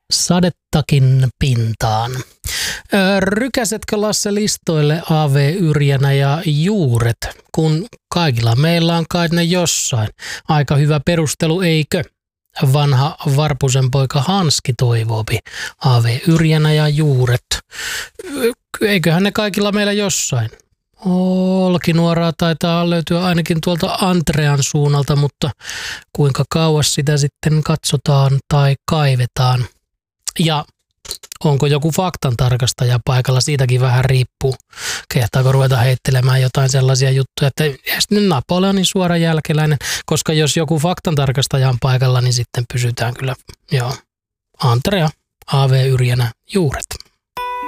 Sadettakin pintaan. Rykäsetkö Lasse listoille A.V. Yrjänä ja juuret, kun kaikilla meillä on kai ne jossain? Aika hyvä perustelu, eikö? Vanha Varpusen poika Hanski toivoopi. A.V. Yrjänä ja juuret. Eiköhän ne kaikilla meillä jossain? Olkinuoraa taitaa löytyä ainakin tuolta Antrean suunnalta, mutta kuinka kauas sitä sitten katsotaan tai kaivetaan? Ja onko joku faktantarkastaja paikalla? Siitäkin vähän riippuu. Kehtaako ruveta heittelemään jotain sellaisia juttuja, että sitten Napoleonin suora jälkeläinen, koska jos joku faktantarkastaja on paikalla, niin sitten pysytään kyllä, Antrea, A.V. Yrjänä, juuret.